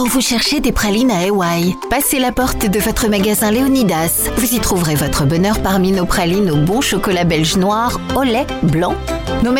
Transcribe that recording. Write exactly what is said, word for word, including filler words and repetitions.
Quand vous cherchez des pralines à Hawaï, passez la porte de votre magasin Léonidas. Vous y trouverez votre bonheur parmi nos pralines au bon chocolat belge noir, au lait, blanc. Nos